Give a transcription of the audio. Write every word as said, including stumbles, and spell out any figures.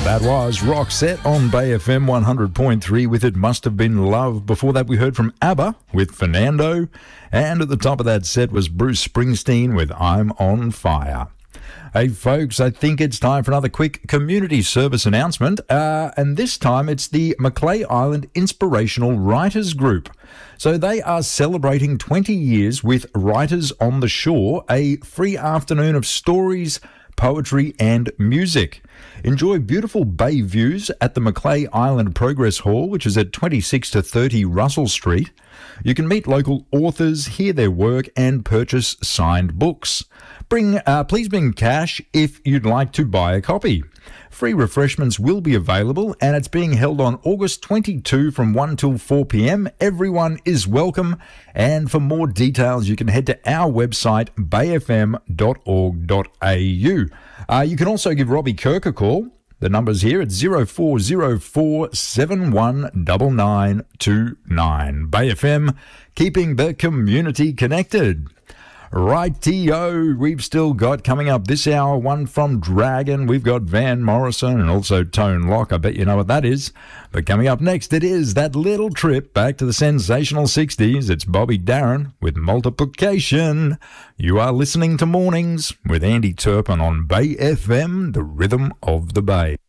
That was Roxette on Bay F M one hundred point three with It Must Have Been Love. Before that, we heard from ABBA with Fernando. And at the top of that set was Bruce Springsteen with I'm on Fire. Hey, folks, I think it's time for another quick community service announcement. Uh, and this time it's the Macleay Island Inspirational Writers Group. So they are celebrating twenty years with Writers on the Shore, a free afternoon of stories, poetry and music. Enjoy beautiful bay views at the Macleay Island Progress Hall, which is at twenty-six to thirty Russell Street. You can meet local authors, hear their work and purchase signed books. Bring, uh, please bring cash if you'd like to buy a copy. Free refreshments will be available and it's being held on August twenty-second from one till four p.m. Everyone is welcome, and for more details you can head to our website bay f m dot org dot a u. Uh, you can also give Robbie Kirk a call. The number's here at zero four zero four seven one nine nine two nine. Bay F M, keeping the community connected. Righty-o, we've still got coming up this hour one from Dragon. We've got Van Morrison and also Tone Lock. I bet you know what that is. But coming up next, it is that little trip back to the sensational sixties. It's Bobby Darin with Multiplication. You are listening to Mornings with Andy Turpin on Bay F M, the rhythm of the Bay.